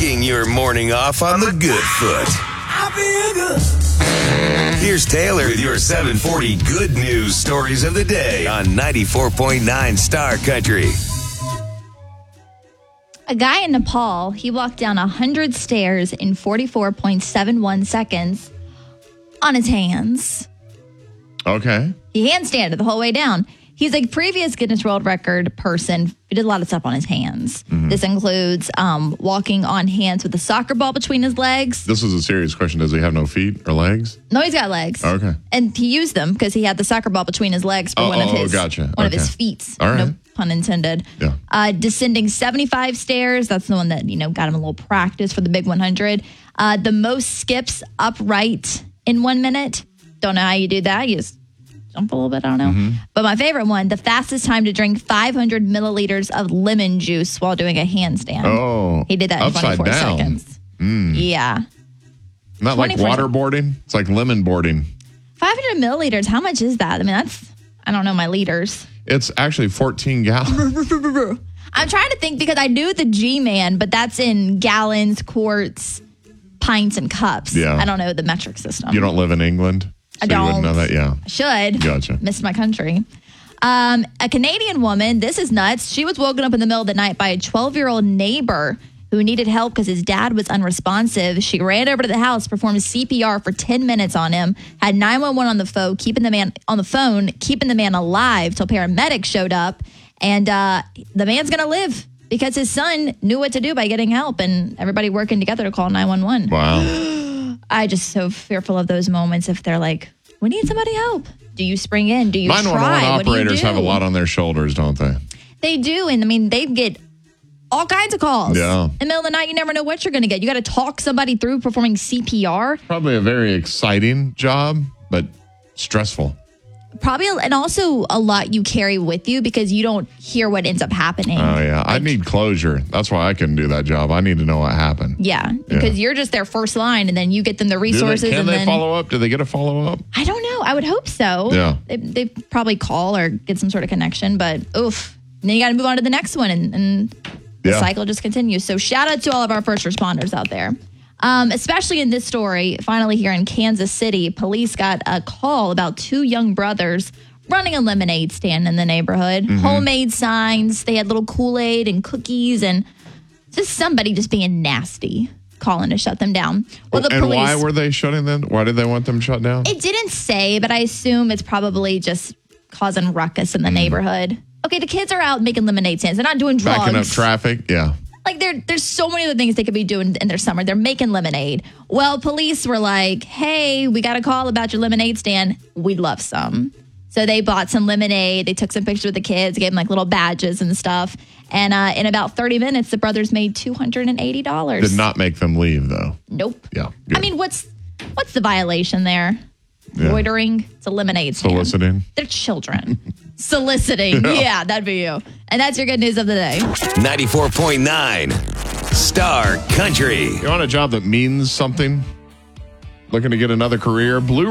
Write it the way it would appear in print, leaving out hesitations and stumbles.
Kicking your morning off on the good foot. I feel good. Here's Taylor with your 740 good news stories of the day on 94.9 Star Country. A guy in Nepal, he walked down 100 stairs in 44.71 seconds on his hands. Okay. He handstanded the whole way down. He's a previous Guinness World Record person. He did a lot of stuff on his hands. Mm-hmm. This includes walking on hands with a soccer ball between his legs. This is a serious question. Does he have no feet or legs? No, he's got legs. Okay. And he used them because he had the soccer ball between his legs for one of his feet. All right. No pun intended. Yeah. Descending 75 stairs. That's the one that, got him a little practice for the big 100. The most skips upright in 1 minute. Don't know how you do that. You just jump a little bit, I don't know. Mm-hmm. But my favorite one, the fastest time to drink 500 milliliters of lemon juice while doing a handstand. Oh. He did that in 24 seconds. Yeah. Not like waterboarding? It's like lemon boarding. 500 milliliters, how much is that? I mean, I don't know my liters. It's actually 14 gallons. I'm trying to think because I knew the G-Man, but that's in gallons, quarts, pints, and cups. Yeah. I don't know the metric system. You don't live in England? I don't. You wouldn't know that, yeah. I should. Gotcha. Missed my country. A Canadian woman, this is nuts. She was woken up in the middle of the night by a 12-year-old neighbor who needed help because his dad was unresponsive. She ran over to the house, performed CPR for 10 minutes on him, had 911 on the phone, keeping the man alive till paramedics showed up. And the man's going to live because his son knew what to do by getting help and everybody working together to call 911. Wow. I just so fearful of those moments if they're like, we need somebody help. Do you spring in? Do you try? 911 operators have a lot on their shoulders, don't they? They do. And I mean, they get all kinds of calls. Yeah. In the middle of the night, you never know what you're going to get. You got to talk somebody through performing CPR. Probably a very exciting job, but stressful. Probably, and also a lot you carry with you because you don't hear what ends up happening. Oh, yeah. I need closure. That's why I couldn't do that job. I need to know what happened. Yeah, because you're just their first line, and then you get them the resources. Can they follow up? Do they get a follow-up? I don't know. I would hope so. Yeah. They probably call or get some sort of connection, but oof. And then you got to move on to the next one, and the cycle just continues. So shout out to all of our first responders out there. Especially in this story, finally here in Kansas City, police got a call about two young brothers running a lemonade stand in the neighborhood. Mm-hmm. Homemade signs. They had little Kool-Aid and cookies and just somebody just being nasty, calling to shut them down. Well, the police, why were they shutting them? Why did they want them shut down? It didn't say, but I assume it's probably just causing ruckus in the neighborhood. Okay, the kids are out making lemonade stands. They're not doing drugs. Backing up traffic, yeah. Like, there's so many other things they could be doing in their summer. They're making lemonade. Well, police were like, hey, we got a call about your lemonade stand. We'd love some. So they bought some lemonade. They took some pictures with the kids, gave them like little badges and stuff. And in about 30 minutes, the brothers made $280. Did not make them leave, though. Nope. Yeah. Good. I mean, what's the violation there? Yeah. Loitering? It's a lemonade stand. Soliciting? They're children. Soliciting. Yeah, that'd be you. And that's your good news of the day. 94.9 Star Country. You want a job that means something? Looking to get another career? Blue